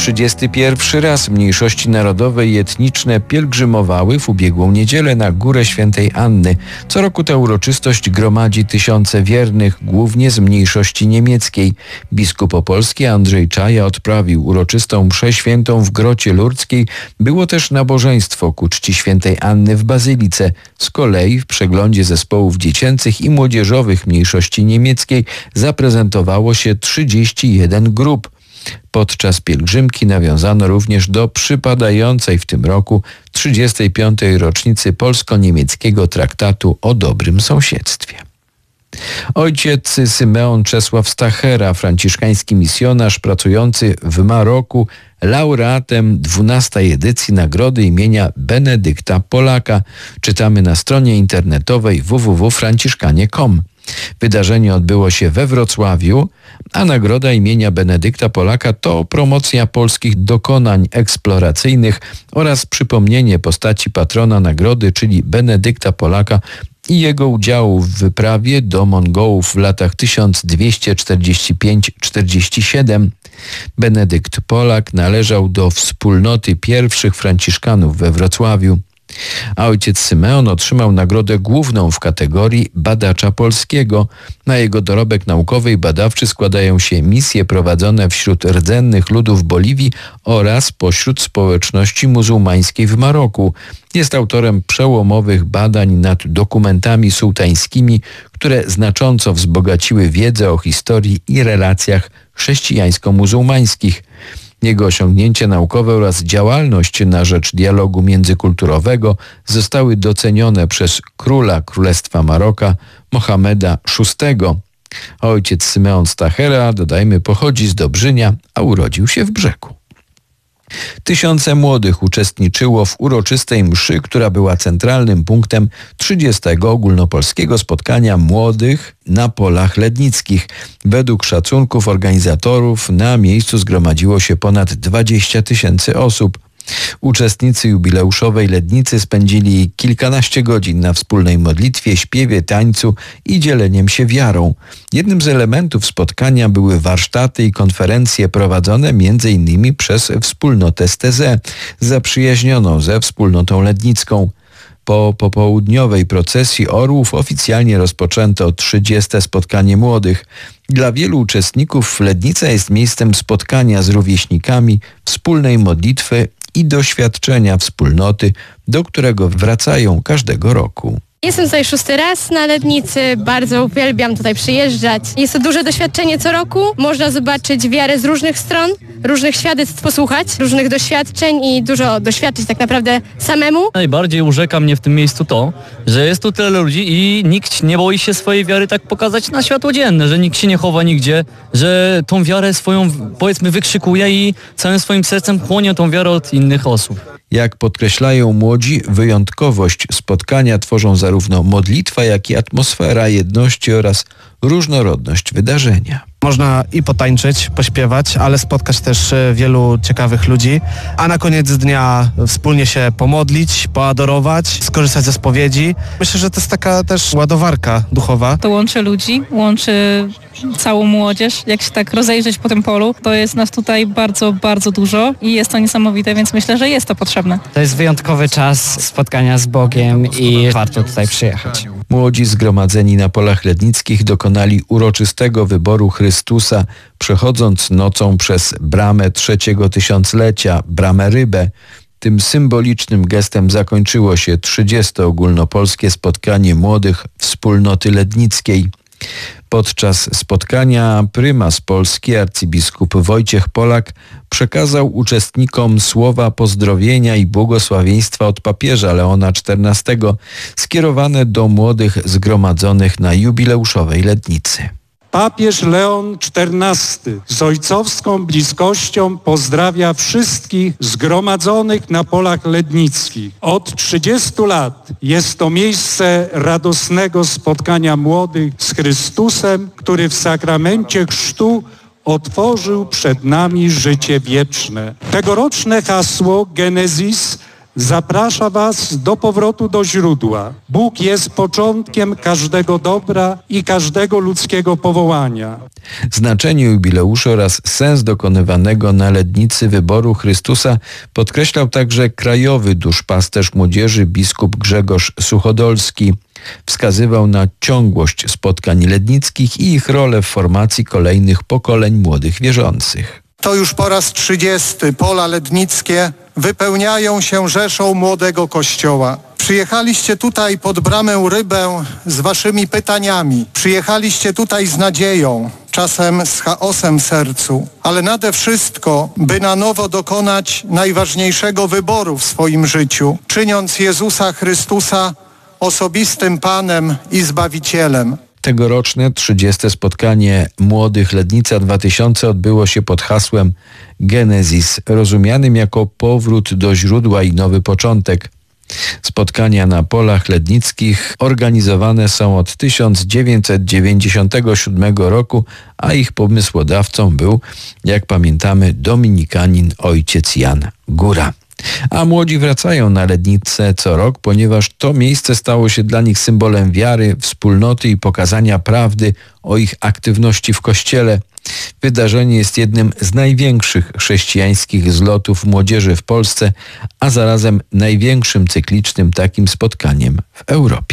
31 raz mniejszości narodowe i etniczne pielgrzymowały w ubiegłą niedzielę na Górę Świętej Anny. Co roku ta uroczystość gromadzi tysiące wiernych, głównie z mniejszości niemieckiej. Biskup opolski Andrzej Czaja odprawił uroczystą mszę świętą w Grocie Lurdzkiej. Było też nabożeństwo ku czci Świętej Anny w Bazylice. Z kolei w przeglądzie zespołów dziecięcych i młodzieżowych mniejszości niemieckiej zaprezentowało się 31 grup. Podczas pielgrzymki nawiązano również do przypadającej w tym roku 35. rocznicy polsko-niemieckiego traktatu o dobrym sąsiedztwie. Ojciec Symeon Czesław Stachera, franciszkański misjonarz pracujący w Maroku, laureatem 12. edycji nagrody imienia Benedykta Polaka. Czytamy na stronie internetowej www.franciszkanie.com. Wydarzenie odbyło się we Wrocławiu, a nagroda imienia Benedykta Polaka to promocja polskich dokonań eksploracyjnych oraz przypomnienie postaci patrona nagrody, czyli Benedykta Polaka i jego udziału w wyprawie do Mongołów w latach 1245-47. Benedykt Polak należał do wspólnoty pierwszych franciszkanów we Wrocławiu. A ojciec Symeon otrzymał nagrodę główną w kategorii badacza polskiego. Na jego dorobek naukowy i badawczy składają się misje prowadzone wśród rdzennych ludów Boliwii oraz pośród społeczności muzułmańskiej w Maroku. Jest autorem przełomowych badań nad dokumentami sułtańskimi, które znacząco wzbogaciły wiedzę o historii i relacjach chrześcijańsko-muzułmańskich. Jego osiągnięcia naukowe oraz działalność na rzecz dialogu międzykulturowego zostały docenione przez króla Królestwa Maroka Mohameda VI. Ojciec Symeon Stachera, dodajmy, pochodzi z Dobrzynia, a urodził się w Brzegu. Tysiące młodych uczestniczyło w uroczystej mszy, która była centralnym punktem 30. ogólnopolskiego spotkania młodych na polach lednickich. Według szacunków organizatorów na miejscu zgromadziło się ponad 20 000 osób. Uczestnicy jubileuszowej Lednicy spędzili kilkanaście godzin na wspólnej modlitwie, śpiewie, tańcu i dzieleniem się wiarą. Jednym z elementów spotkania były warsztaty i konferencje prowadzone m.in. przez wspólnotę Stezę, zaprzyjaźnioną ze wspólnotą lednicką. Po popołudniowej procesji orłów oficjalnie rozpoczęto 30. spotkanie młodych. Dla wielu uczestników Lednica jest miejscem spotkania z rówieśnikami, wspólnej modlitwy i doświadczenia wspólnoty, do którego wracają każdego roku. Jestem tutaj 6. raz na Lednicy, bardzo uwielbiam tutaj przyjeżdżać. Jest to duże doświadczenie co roku, można zobaczyć wiarę z różnych stron, różnych świadectw posłuchać, różnych doświadczeń i dużo doświadczyć tak naprawdę samemu. Najbardziej urzeka mnie w tym miejscu to, że jest tu tyle ludzi i nikt nie boi się swojej wiary tak pokazać na światło dzienne, że nikt się nie chowa nigdzie, że tą wiarę swoją, powiedzmy, wykrzykuje i całym swoim sercem chłonie tą wiarę od innych osób. Jak podkreślają młodzi, wyjątkowość spotkania tworzą zarówno modlitwa, jak i atmosfera jedności oraz różnorodność wydarzenia. Można i potańczyć, pośpiewać, ale spotkać też wielu ciekawych ludzi, a na koniec dnia wspólnie się pomodlić, poadorować, skorzystać ze spowiedzi. Myślę, że to jest taka też ładowarka duchowa. To łączy ludzi, łączy całą młodzież. Jak się tak rozejrzeć po tym polu, to jest nas tutaj bardzo, bardzo dużo i jest to niesamowite, więc myślę, że jest to potrzebne. To jest wyjątkowy czas spotkania z Bogiem i warto tutaj przyjechać. Młodzi zgromadzeni na polach lednickich dokonali uroczystego wyboru Chrystusa, przechodząc nocą przez bramę trzeciego tysiąclecia, bramę Rybę. Tym symbolicznym gestem zakończyło się 30. ogólnopolskie spotkanie młodych wspólnoty lednickiej. Podczas spotkania prymas Polski, arcybiskup Wojciech Polak, przekazał uczestnikom słowa pozdrowienia i błogosławieństwa od papieża Leona XIV skierowane do młodych zgromadzonych na jubileuszowej Lednicy. Papież Leon XIV z ojcowską bliskością pozdrawia wszystkich zgromadzonych na polach lednickich. Od 30 lat jest to miejsce radosnego spotkania młodych z Chrystusem, który w sakramencie chrztu otworzył przed nami życie wieczne. Tegoroczne hasło Genesis zaprasza was do powrotu do źródła. Bóg jest początkiem każdego dobra i każdego ludzkiego powołania. Znaczenie jubileuszu oraz sens dokonywanego na Lednicy wyboru Chrystusa podkreślał także krajowy duszpasterz młodzieży biskup Grzegorz Suchodolski. Wskazywał na ciągłość spotkań lednickich i ich rolę w formacji kolejnych pokoleń młodych wierzących. To już po raz 30 pola lednickie wypełniają się rzeszą młodego Kościoła. Przyjechaliście tutaj pod bramę Rybę z waszymi pytaniami. Przyjechaliście tutaj z nadzieją, czasem z chaosem w sercu, ale nade wszystko, by na nowo dokonać najważniejszego wyboru w swoim życiu, czyniąc Jezusa Chrystusa osobistym Panem i Zbawicielem. Tegoroczne 30. spotkanie Młodych Lednica 2000 odbyło się pod hasłem Genesis, rozumianym jako powrót do źródła i nowy początek. Spotkania na polach lednickich organizowane są od 1997 roku, a ich pomysłodawcą był, jak pamiętamy, dominikanin ojciec Jan Góra. A młodzi wracają na Lednicę co rok, ponieważ to miejsce stało się dla nich symbolem wiary, wspólnoty i pokazania prawdy o ich aktywności w Kościele. Wydarzenie jest jednym z największych chrześcijańskich zlotów młodzieży w Polsce, a zarazem największym cyklicznym takim spotkaniem w Europie.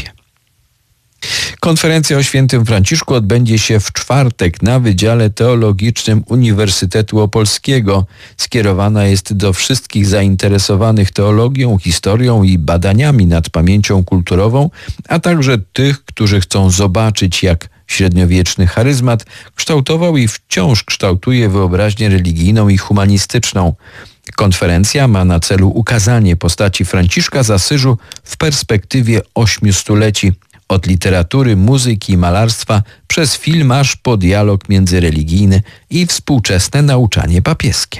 Konferencja o Świętym Franciszku odbędzie się w czwartek na Wydziale Teologicznym Uniwersytetu Opolskiego. Skierowana jest do wszystkich zainteresowanych teologią, historią i badaniami nad pamięcią kulturową, a także tych, którzy chcą zobaczyć, jak średniowieczny charyzmat kształtował i wciąż kształtuje wyobraźnię religijną i humanistyczną. Konferencja ma na celu ukazanie postaci Franciszka z Asyżu w perspektywie 8 stuleci. Od literatury, muzyki i malarstwa przez film aż po dialog międzyreligijny i współczesne nauczanie papieskie.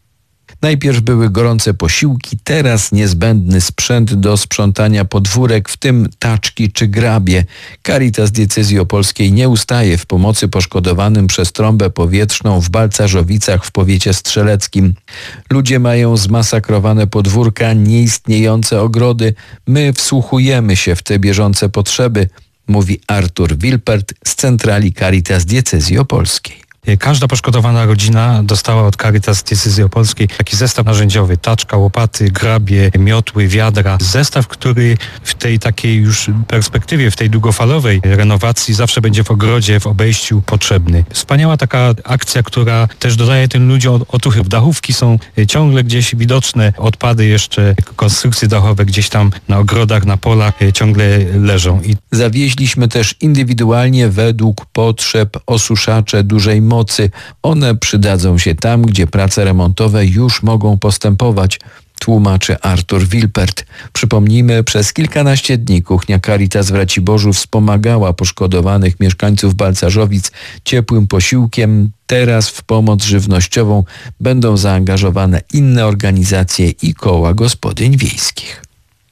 Najpierw były gorące posiłki, teraz niezbędny sprzęt do sprzątania podwórek, w tym taczki czy grabie. Caritas Diecezji Opolskiej nie ustaje w pomocy poszkodowanym przez trąbę powietrzną w Balcarzowicach w powiecie strzeleckim. Ludzie mają zmasakrowane podwórka, nieistniejące ogrody. My wsłuchujemy się w te bieżące potrzeby, mówi Artur Wilpert z centrali Caritas Diecezji Opolskiej. Każda poszkodowana rodzina dostała od Caritas Diecezji Opolskiej taki zestaw narzędziowy, taczka, łopaty, grabie, miotły, wiadra. Zestaw, który w tej takiej już perspektywie, w tej długofalowej renowacji zawsze będzie w ogrodzie, w obejściu potrzebny. Wspaniała taka akcja, która też dodaje tym ludziom otuchy. Dachówki są ciągle gdzieś widoczne, odpady jeszcze, konstrukcje dachowe gdzieś tam na ogrodach, na polach ciągle leżą. Zawieźliśmy też indywidualnie według potrzeb osuszacze dużej mocy. One przydadzą się tam, gdzie prace remontowe już mogą postępować, tłumaczy Artur Wilpert. Przypomnijmy, przez kilkanaście dni kuchnia Caritas w Raciborzu wspomagała poszkodowanych mieszkańców Balcarzowic ciepłym posiłkiem. Teraz w pomoc żywnościową będą zaangażowane inne organizacje i koła gospodyń wiejskich.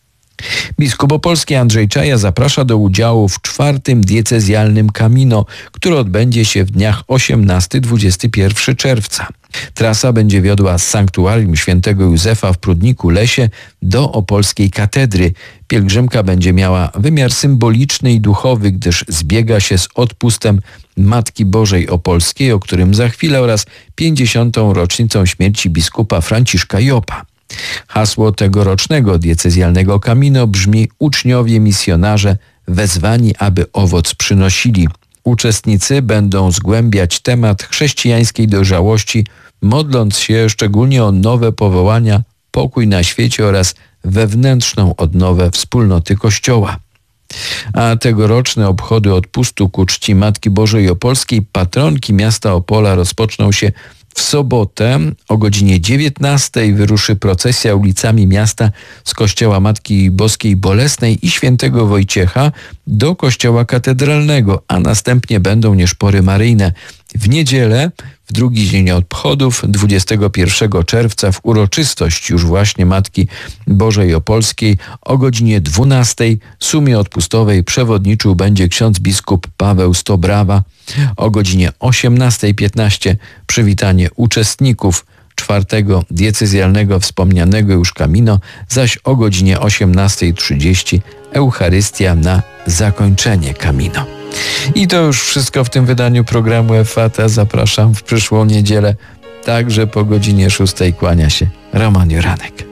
Biskup opolski Andrzej Czaja zaprasza do udziału w 4. diecezjalnym Camino, które odbędzie się w dniach 18-21 czerwca. Trasa będzie wiodła z sanktuarium świętego Józefa w Prudniku-Lesie do opolskiej katedry. Pielgrzymka będzie miała wymiar symboliczny i duchowy, gdyż zbiega się z odpustem Matki Bożej Opolskiej, o którym za chwilę, oraz 50. rocznicą śmierci biskupa Franciszka Jopa. Hasło tegorocznego diecezjalnego Camino brzmi: uczniowie misjonarze wezwani, aby owoc przynosili. Uczestnicy będą zgłębiać temat chrześcijańskiej dojrzałości, modląc się szczególnie o nowe powołania, pokój na świecie oraz wewnętrzną odnowę wspólnoty Kościoła. A tegoroczne obchody odpustu ku czci Matki Bożej Opolskiej, patronki miasta Opola, rozpoczną się w sobotę o godzinie 19:00. Wyruszy procesja ulicami miasta z kościoła Matki Boskiej Bolesnej i Świętego Wojciecha do kościoła katedralnego, a następnie będą nieszpory maryjne. W niedzielę, w drugi dzień obchodów, 21 czerwca, w uroczystość już właśnie Matki Bożej Opolskiej o godzinie 12:00 sumie odpustowej przewodniczył będzie ksiądz biskup Paweł Stobrawa. O godzinie 18:15 przywitanie uczestników czwartego diecezjalnego wspomnianego już Camino, zaś o godzinie 18:30 Eucharystia na zakończenie Camino. I to już wszystko w tym wydaniu programu Effata. Zapraszam w przyszłą niedzielę, także po godzinie 6:00. Kłania się Roman Juranek.